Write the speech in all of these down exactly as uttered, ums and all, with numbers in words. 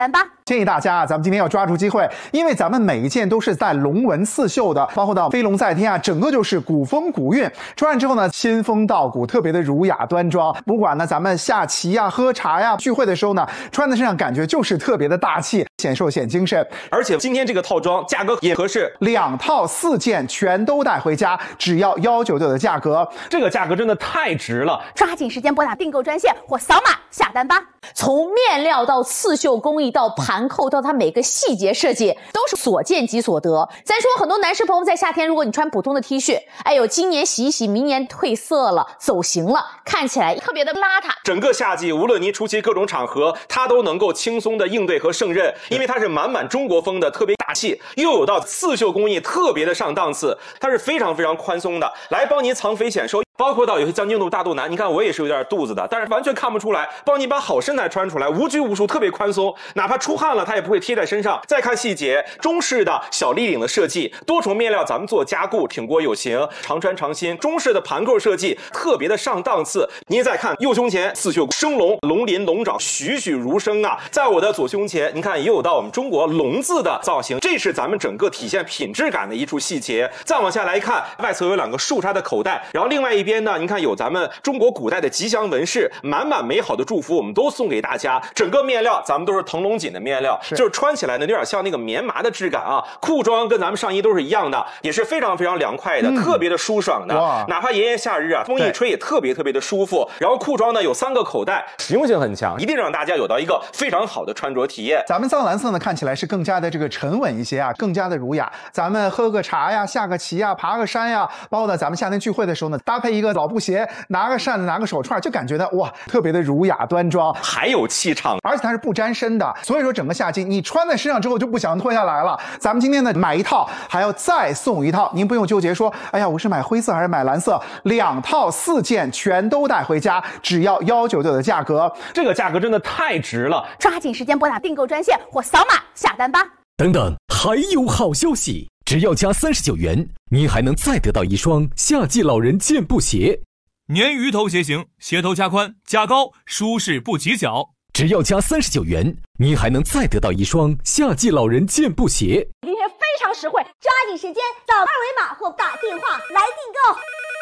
单吧。 建议大家啊，咱们今天要抓住机会，因为咱们每一件都是带龙纹刺绣的，包括到飞龙在天啊，整个就是古风古韵。穿上之后呢，仙风道骨，特别的儒雅端庄。不管呢咱们下棋呀、喝茶呀、聚会的时候呢，穿在身上感觉就是特别的大气，显瘦显精神。 而且今天这个套装价格也合适， 两套四件全都带回家，只要一九九的价格， 这个价格真的太值了！ 抓紧时间拨打订购专线或扫码下单吧。 从面料到刺绣工艺到盘扣到它每个细节设计，都是所见即所得。咱说很多男士朋友在夏天，如果你穿普通的 T 恤，哎呦，今年洗一洗，明年褪色了，走形了，看起来特别的邋遢。 整个夏季，无论您出席各种场合，它都能够轻松的应对和胜任，因为它是满满中国风的，特别大气，又有到刺绣工艺特别的上档次，它是非常非常宽松的，来帮您藏肥显瘦。包括到有些将军肚、大肚腩，你看我也是有点肚子的，但是完全看不出来，帮你把好身材穿出来，无拘无束，特别宽松，哪怕出汗了它也不会贴在身上。再看细节，中式的小立领的设计，多重面料咱们做加固，挺过有型，常穿常新。中式的盘扣设计特别的上档次。您再看右胸前刺绣生龙，龙鳞龙爪栩栩如生啊。在我的左胸前，您看也有到我们中国龙字的造型，这是咱们整个体现品质感的一处细节。再往下来看，外侧有两个竖插的口袋，然后另外一边呢，您看有咱们中国古代的吉祥纹饰，满满美好的祝福我们都送给大家。整个面料咱们都是腾龙锦的面料，是就是穿起来呢有点像那个棉麻的质感啊。裤装跟咱们上衣都是一样的，也是非常非常凉快的，嗯、特别的舒爽的。哪怕炎炎夏日啊，风一吹也特别特别的舒服。然后裤装呢有三个口袋，实用性很强，一定让大家有到一个非常好的穿着体验。 咱们藏蓝色呢看起来是更加的这个沉稳一些啊，更加的儒雅。咱们喝个茶呀，下个棋呀，爬个山呀，包括呢咱们夏天聚会的时候呢，搭配一个老布鞋，拿个扇子，拿个手串，就感觉到哇，特别的儒雅端庄， 还有气场， 而且它是不沾身的，所以说整个夏季你穿在身上之后就不想脱下来了。咱们今天呢买一套还要再送一套，您不用纠结说，哎呀，我是买灰色还是买蓝色，两套四件全都带回家，只要一九九的价格， 这个价格真的太值了！ 抓紧时间拨打订购专线或扫码下单吧。 等等，还有好消息！只要加三十九元，你还能再得到一双夏季老人健步鞋。 鲶鱼头鞋型，鞋头加宽加高，舒适不挤脚。 只要加三十九元，你还能再得到一双夏季老人健步鞋。 今天非常实惠，抓紧时间扫二维码或打电话来订购。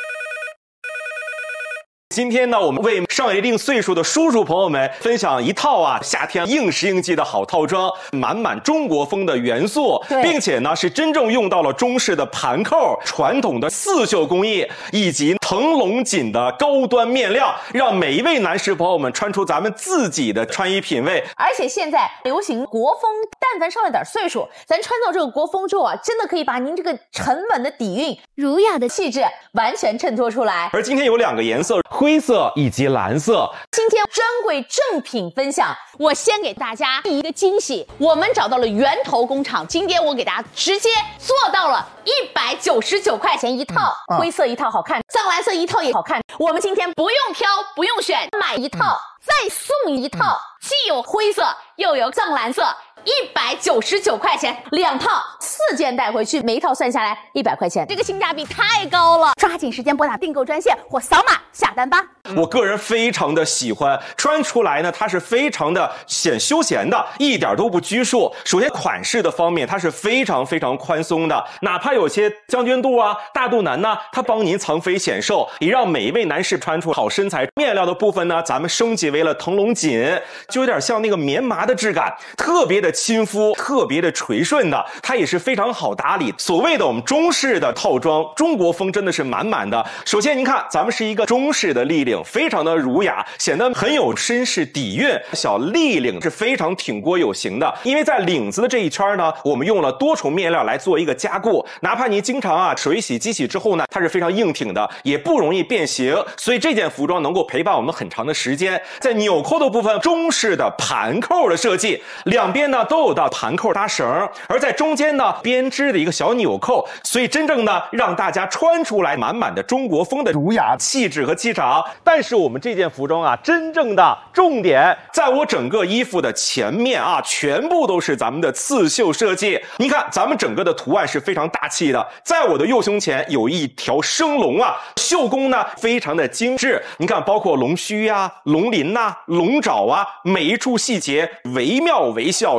今天呢，我们为上一定岁数的叔叔朋友们分享一套啊夏天应时应季的好套装，满满中国风的元素，并且呢是真正用到了中式的盘扣、传统的刺绣工艺以及腾龙锦的高端面料，让每一位男士朋友们穿出咱们自己的穿衣品味。 而且现在流行国风，但凡上了点岁数，咱穿到这个国风之后啊，真的可以把您这个沉稳的底蕴、儒雅的气质完全衬托出来。 而今天有两个颜色，灰色以及蓝色。 今天珍贵正品分享，我先给大家一个惊喜，我们找到了源头工厂，今天我给大家直接做到了一百九十九块钱一套，嗯啊、灰色一套好看，藏蓝色一套也好看。我们今天不用挑，不用选，买一套、嗯、再送一套，嗯、既有灰色又有藏蓝色。一百九十九块钱两套，四件带回去，每一套算下来一百块钱，这个性价比太高了！ 抓紧时间拨打订购专线或扫码下单吧。 我个人非常的喜欢，穿出来呢，它是非常的显休闲的，一点都不拘束。首先款式的方面，它是非常非常宽松的，哪怕有些将军肚啊、大肚腩呢，它帮您藏肥显瘦，也让每一位男士穿出好身材。面料的部分呢，咱们升级为了腾龙锦，就有点像那个棉麻的质感，特别的亲肤，特别的垂顺的，它也是非常好打理。所谓的我们中式的套装，中国风真的是满满的。首先您看，咱们是一个中式的立领，非常的儒雅，显得很有绅士底蕴。小立领是非常挺过有型的，因为在领子的这一圈呢，我们用了多重面料来做一个加固，哪怕您经常啊水洗机洗之后呢，它是非常硬挺的，也不容易变形，所以这件服装能够陪伴我们很长的时间。在纽扣的部分，中式的盘扣的设计，两边呢呢都有到盘扣搭绳，而在中间呢编织的一个小纽扣，所以真正呢让大家穿出来满满的中国风的儒雅气质和气场。但是我们这件服装啊，真正的重点在我整个衣服的前面啊，全部都是咱们的刺绣设计。你看咱们整个的图案是非常大气的，在我的右胸前有一条生龙啊，绣工呢非常的精致。你看包括龙须啊、龙鳞呐、龙爪啊，每一处细节惟妙惟肖。